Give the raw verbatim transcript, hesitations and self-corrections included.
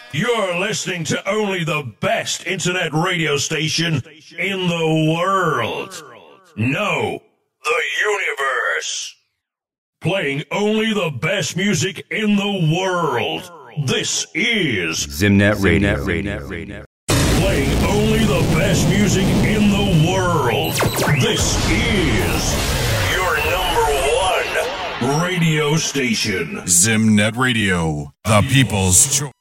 You're listening to only the best internet radio station in the world. No, the universe. Playing only the best music in the world. This is Zimnet Radio. Radio. Radio. Playing only the best music in the world. This is your number one radio station. Zimnet Radio, the people's choice.